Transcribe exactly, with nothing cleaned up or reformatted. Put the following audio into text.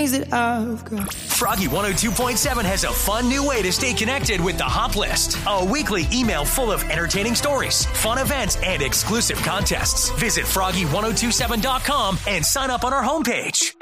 that I've got. Froggy one oh two point seven has a fun new way to stay connected with the Hop List. A weekly email full of entertaining stories, fun events, and exclusive contests. Visit froggy ten twenty-seven dot com and sign up on our homepage.